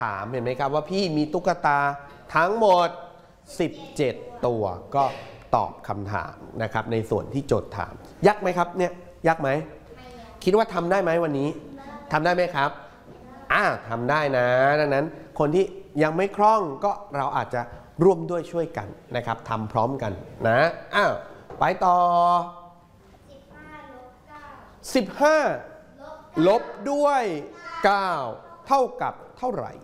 ถามเห็นไหมครับว่าพี่มีตุ๊กตาทั้งหมด17ตัวก็ตอบคำถามนะครับในส่วนที่โจทย์ถามยากไหมครับเนี่ยยากไหมคิดว่าทำได้ไหมวันนี้ทำได้ไหมครับทำได้นะดังนั้นคนที่ยังไม่คล่องก็เราอาจจะร่วมด้วยช่วยกันนะครับทำพร้อมกันนะไปต่อ15ลบด้วย9เท่ากับเท่าไหร่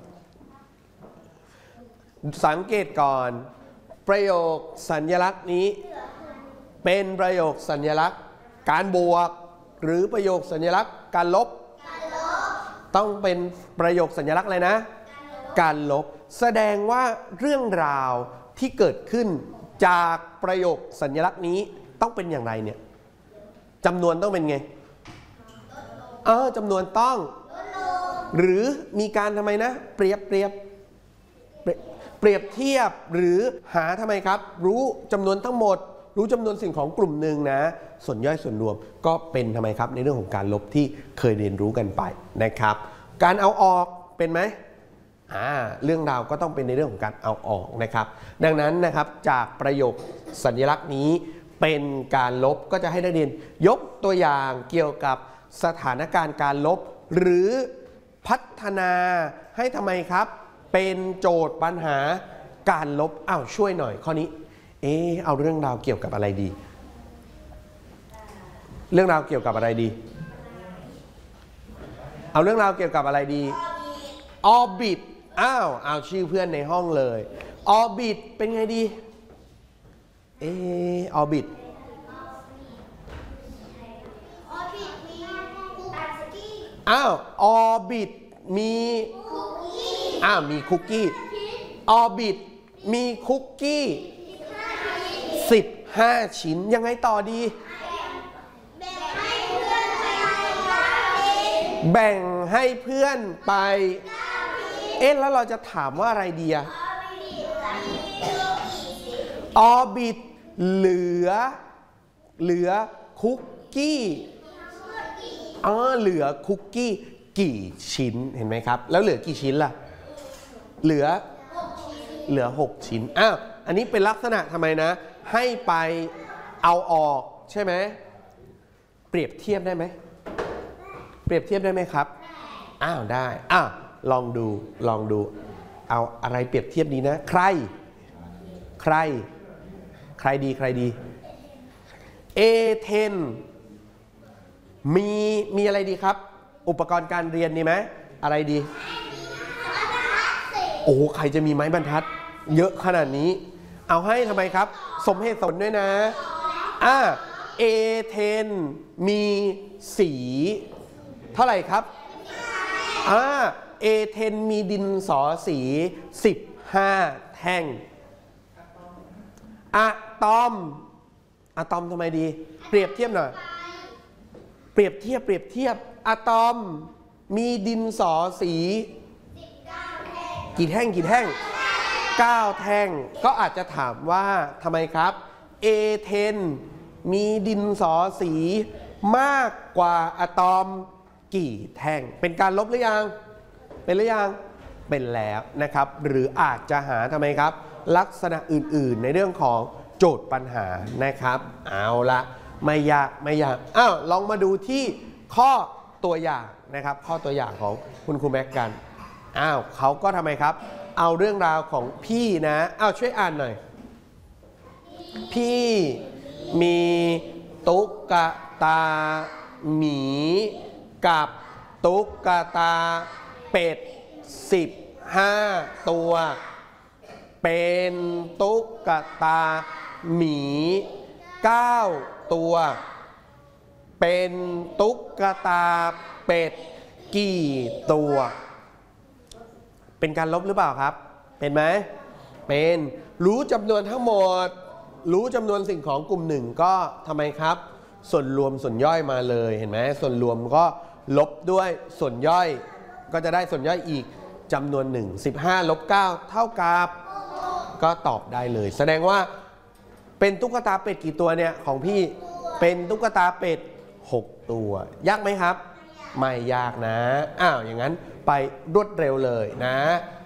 สังเกตก่อนประโยคสัญลักษณ์นี้เป็นประโยคสัญลักษณ์การบวกหรือประโยคสัญลักษณ์การลบต้องเป็นประโยคสัญลักษณ์อะไรนะการลบแสดงว่าเรื่องราวที่เกิดขึ้นจากประโยคสัญลักษณ์นี้ต้องเป็นอย่างไรเนี่ยจำนวนต้องเป็นไงจำนวนต้องหรือมีการทำไมนะเปรียบเทียบหรือหาทำไมครับรู้จำนวนทั้งหมดรู้จำนวนสิ่งของกลุ่มหนึ่งนะส่วนย่อยส่วนรวมก็เป็นทำไมครับในเรื่องของการลบที่เคยเรียนรู้กันไปนะครับการเอาออกเป็นไหมเรื่องราวก็ต้องเป็นในเรื่องของการเอาออกนะครับดังนั้นนะครับจากประโยคสัญลักษณ์นี้เป็นการลบก็จะให้นักเรียนยกตัวอย่างเกี่ยวกับสถานการณ์การลบหรือพัฒนาให้ทำไมครับเป็นโจทย์ปัญหาการลบช่วยหน่อยข้อนี้เอาเรื่องราวเกี่ยวกับอะไรดีเรื่องราวเกี่ยวกับอะไรดีเอาเรื่องราวเกี่ยวกับอะไรดีออร์บิทเอาชื่อเพื่อนในห้องเลยออร์บิทเป็นไงดีออร์บิทออร์บิทมีคุกกี้ออร์บิทมีคุกกี้15ชิ้นยังไงต่อดีแบ่งให้เพื่อนไปแล้วเราจะถามว่าอะไรดีออร์บิทเหลือคุกกี้เหลือคุกกี้กี่ชิ้นเห็นไหมครับแล้วเหลือกี่ชิ้นล่ะเหลือ6ชิ้นอันนี้เป็นลักษณะทำไมนะให้ไปเอาออกใช่ไหมเปรียบเทียบได้ไหมเปรียบเทียบได้ไหมครับได้ลองดูเอาอะไรเปรียบเทียบดีนะใครดีA10 มีอะไรดีครับอุปกรณ์การเรียนดีไหมอะไรดีใครจะมีไม้บรรทัดเยอะขนาดนี้เอาให้ทำไมครับสมเหตุสมด้วยนะA10 มีสีเท่าไหร่ครับA10 มีดินสอสี15แท่งอะตอมทำไมดีเปรียบเทียบหน่อยเปรียบเทียบอะตอมมีดินสอสีกี่แท่ง9แท่งก็อาจจะถามว่าทำไมครับ A10 มีดินสอสีมากกว่าอะตอมกี่แท่งเป็นการลบหรือยังเป็นแล้วนะครับหรืออาจจะหาทำไมครับลักษณะอื่นๆในเรื่องของโจทย์ปัญหานะครับเอาละไม่ยากลองมาดูที่ข้อตัวอย่างนะครับข้อตัวอย่างของคุณครูแม็กกันเขาก็ทำไมครับเอาเรื่องราวของพี่นะช่วยอ่านหน่อยพี่มีตุ๊กตาหมีกับตุ๊กตาเป็ด15ตัวเป็นตุ๊กตาหมี9ตัวเป็นตุ๊กตาเป็ดกี่ตัวเป็นการลบหรือเปล่าครับเป็นไหมเป็นรู้จำนวนทั้งหมดรู้จำนวนสิ่งของกลุ่มหนึ่งก็ทำไมครับส่วนรวมส่วนย่อยมาเลยเห็นไหมส่วนรวมก็ลบด้วยส่วนย่อยก็จะได้ส่วนย่อยอีกจำนวนหนึ่ง15ลบ9เท่ากับก็ตอบได้เลยแสดงว่าเป็นตุ๊กตาเป็ดกี่ตัวเนี่ยของพี่เป็นตุ๊กตาเป็ด6ตัวยากไหมครับไม่ยากนะอย่างนั้นไปรวดเร็วเลยนะ